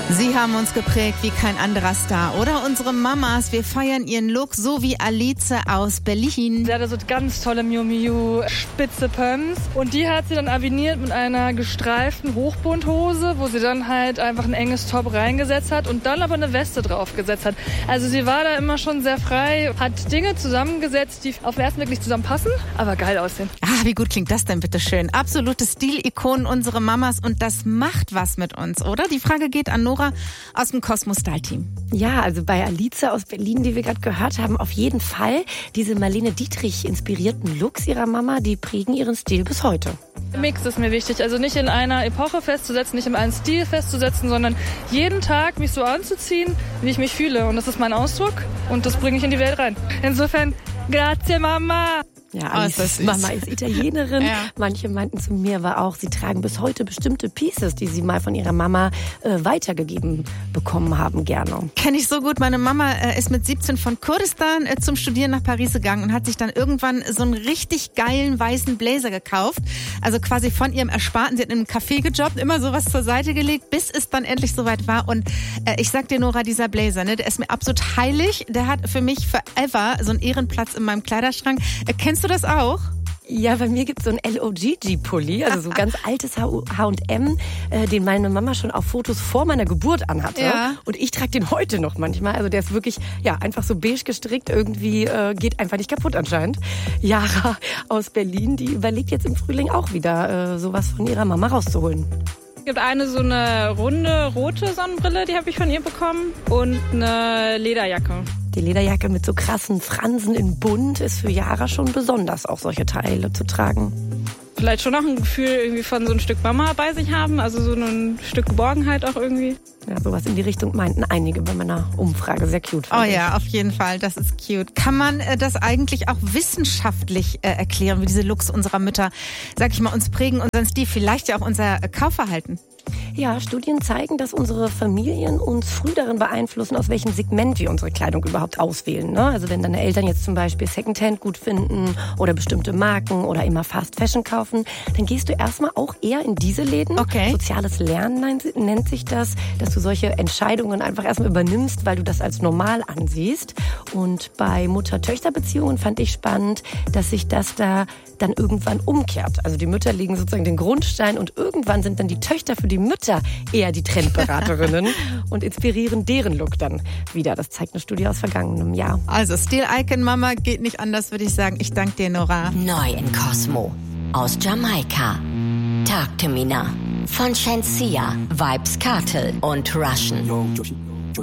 Sie haben uns geprägt wie kein anderer Star, oder? Unsere Mamas, wir feiern ihren Look, so wie Alice aus Berlin. Sie hatte so ganz tolle Miu Miu spitze Pumps und die hat sie dann aviniert mit einer gestreiften Hochbundhose, wo sie dann halt einfach ein enges Top reingesetzt hat und dann aber eine Weste draufgesetzt hat. Also sie war da immer schon sehr frei, hat Dinge zusammengesetzt, die auf den ersten Blick nicht zusammenpassen, aber geil aussehen. Wie gut klingt das denn bitte schön? Absolute Stilikonen, unsere Mamas, und das macht was mit uns, oder? Die Frage geht an Nora aus dem Cosmo Style Team. Ja, also bei Alice aus Berlin, die wir gerade gehört haben, auf jeden Fall diese Marlene Dietrich inspirierten Looks ihrer Mama, die prägen ihren Stil bis heute. Mix ist mir wichtig, also nicht in einer Epoche festzusetzen, nicht in einem Stil festzusetzen, sondern jeden Tag mich so anzuziehen, wie ich mich fühle. Und das ist mein Ausdruck und das bringe ich in die Welt rein. Insofern, grazie Mama! Ja, Alices Mama ist Italienerin. Ja. Manche meinten zu mir aber auch, sie tragen bis heute bestimmte Pieces, die sie mal von ihrer Mama weitergegeben bekommen haben, gerne. Kenne ich so gut. Meine Mama ist mit 17 von Kurdistan zum Studieren nach Paris gegangen und hat sich dann irgendwann so einen richtig geilen weißen Blazer gekauft. Also quasi von ihrem Ersparten. Sie hat in einem Café gejobbt, immer sowas zur Seite gelegt, bis es dann endlich soweit war. Und ich sag dir, Nora, dieser Blazer, ne, der ist mir absolut heilig. Der hat für mich forever so einen Ehrenplatz in meinem Kleiderschrank. Kennst du das auch? Ja, bei mir gibt es so ein LOGG-Pulli, also so ganz altes H&M, den meine Mama schon auf Fotos vor meiner Geburt anhatte. Ja. Und ich trage den heute noch manchmal. Also der ist wirklich, ja, einfach so beige gestrickt. Irgendwie geht einfach nicht kaputt anscheinend. Yara aus Berlin, die überlegt jetzt im Frühling auch wieder sowas von ihrer Mama rauszuholen. Es gibt so eine runde rote Sonnenbrille, die habe ich von ihr bekommen, und eine Lederjacke. Die Lederjacke mit so krassen Fransen in bunt ist für Yara schon besonders, auch solche Teile zu tragen. Vielleicht schon noch ein Gefühl irgendwie von so ein Stück Mama bei sich haben, also so ein Stück Geborgenheit auch irgendwie. Ja, sowas in die Richtung meinten einige bei meiner Umfrage. Sehr cute. Oh ja, auf jeden Fall, das ist cute. Kann man das eigentlich auch wissenschaftlich erklären, wie diese Looks unserer Mütter, sag ich mal, uns prägen, unseren Stil, vielleicht ja auch unser Kaufverhalten? Ja, Studien zeigen, dass unsere Familien uns früh darin beeinflussen, aus welchem Segment wir unsere Kleidung überhaupt auswählen. Ne? Also wenn deine Eltern jetzt zum Beispiel Secondhand gut finden oder bestimmte Marken oder immer Fast Fashion kaufen, dann gehst du erstmal auch eher in diese Läden. Okay. Soziales Lernen nennt sich das, dass du solche Entscheidungen einfach erstmal übernimmst, weil du das als normal ansiehst. Und bei Mutter-Töchter-Beziehungen fand ich spannend, dass sich das da dann irgendwann umkehrt. Also die Mütter legen sozusagen den Grundstein und irgendwann sind dann die Töchter für die Mütter eher die Trendberaterinnen und inspirieren deren Look dann wieder. Das zeigt eine Studie aus vergangenem Jahr. Also Stil-Icon Mama geht nicht anders, würde ich sagen. Ich danke dir, Nora. Neu in Cosmo aus Jamaika. Tag Temina von Shensia, Vibes Cartel und Russian.